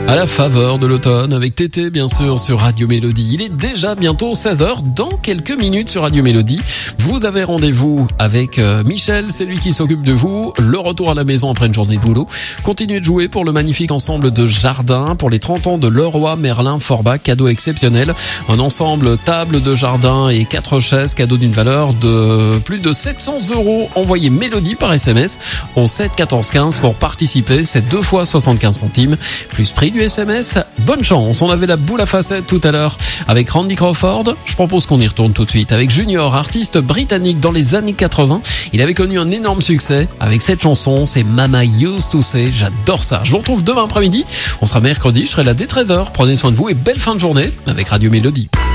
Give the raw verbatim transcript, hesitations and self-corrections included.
À la faveur de l'automne avec Tété bien sûr sur Radio Mélodie. Il est déjà bientôt seize heures. Dans quelques minutes sur Radio Mélodie, vous avez rendez-vous avec euh, Michel, c'est lui qui s'occupe de vous. Le retour à la maison après une journée de boulot. Continuez de jouer pour le magnifique ensemble de jardin pour les trente ans de Leroy Merlin Forbach, cadeau exceptionnel. Un ensemble table de jardin et quatre chaises, cadeau d'une valeur de plus de sept cents euros. Envoyez Mélodie par S M S au sept quatorze quinze pour participer. C'est deux fois soixante-quinze centimes plus prix du S M S. Bonne chance. On avait la boule à facettes tout à l'heure avec Randy Crawford. Je propose qu'on y retourne tout de suite avec Junior, artiste britannique dans les années quatre-vingts. Il avait connu un énorme succès avec cette chanson, c'est Mama Used to Say. J'adore ça. Je vous retrouve demain après-midi. On sera mercredi, je serai là dès treize heures. Prenez soin de vous et belle fin de journée avec Radio Mélodie.